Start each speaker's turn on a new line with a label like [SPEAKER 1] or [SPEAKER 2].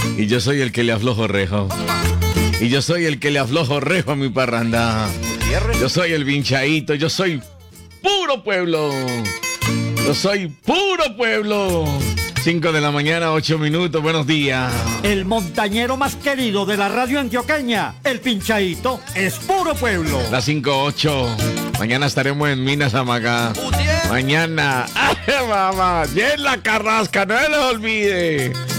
[SPEAKER 1] Y yo soy el que le aflojo rejo. Y yo soy el que le aflojo rejo a mi parranda. Yo soy el vinchadito, yo soy puro pueblo. Yo soy puro pueblo. 5 de la mañana, 8 minutos, buenos días.
[SPEAKER 2] El montañero más querido de la radio antioqueña, el Pinchadito, es puro pueblo.
[SPEAKER 1] Las 5:08. Mañana estaremos en Minas Amagá. Mañana. ¡Ay, mamá! Y en la Carrasca, no se les olvide.